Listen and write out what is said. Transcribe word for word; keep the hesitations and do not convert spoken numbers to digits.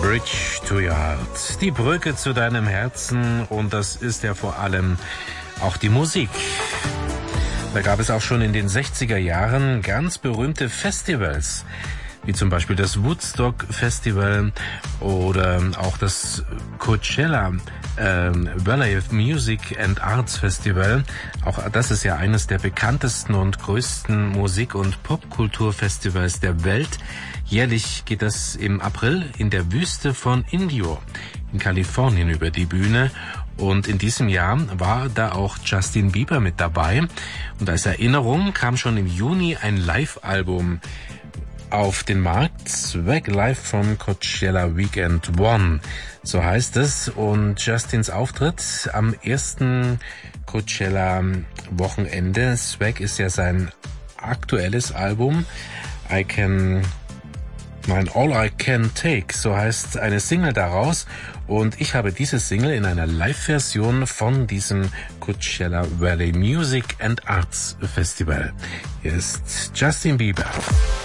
Bridge to your heart. Die Brücke zu deinem Herzen, und das ist ja vor allem auch die Musik. Da gab es auch schon in den sechziger Jahren ganz berühmte Festivals, wie zum Beispiel das Woodstock Festival oder auch das Coachella äh, Valley of Music and Arts Festival. Auch das ist ja eines der bekanntesten und größten Musik- und Popkulturfestivals der Welt. Jährlich geht das im April in der Wüste von Indio in Kalifornien über die Bühne. Und in diesem Jahr war da auch Justin Bieber mit dabei. Und als Erinnerung kam schon im Juni ein Live-Album auf den Markt, Swag Live from Coachella Weekend One, so heißt es. Und Justins Auftritt am ersten Coachella-Wochenende, Swag ist ja sein aktuelles Album, I Can... Mein All I Can Take, so heißt eine Single daraus, und ich habe diese Single in einer Live-Version von diesem Coachella Valley Music and Arts Festival. Hier ist Justin Bieber.